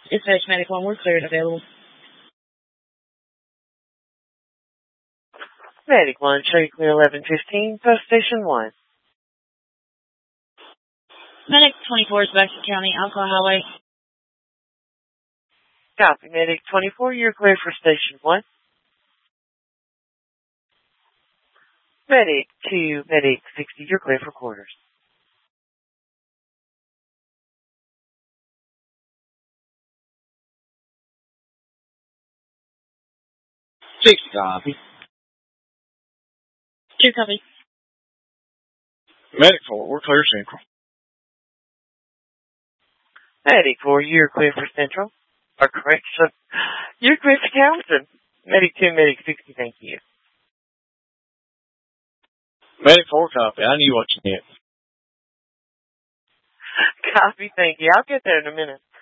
Dispatch Medic 1, we're cleared available. Medic 1, show you clear 1115, post station 1. Medic 24 is Baxter County, Alcoa Highway. Copy, Medic 24, you're clear for station 1. Medic 2, Medic 60, you're clear for quarters. Copy. 2 copy. Medic 4, we're clear central. Medic 4, you're clear for central. Or correction, you're clear for Townsend. Medic 2, Medic 60, thank you. Medic 4, copy. I knew what you meant. Copy, thank you. I'll get there in a minute.